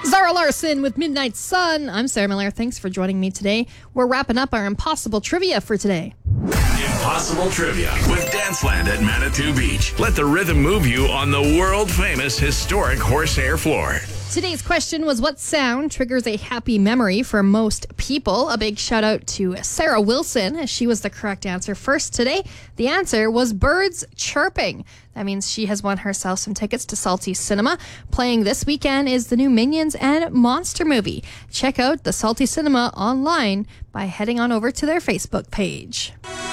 Zara Larson with Midnight Sun. I'm Sarah Miller. Thanks for joining me today. We're wrapping up our Impossible Trivia for today. Impossible Trivia with Danceland at Manitou Beach. Let the rhythm move you on the world-famous historic horsehair floor. Today's question was, what sound triggers a happy memory for most people? A big shout out to Sarah Wilson, as she was the correct answer first today. The answer was birds chirping. That means she has won herself some tickets to Salty Cinema. Playing this weekend is the new Minions and Monster movie. Check out the Salty Cinema online by heading on over to their Facebook page.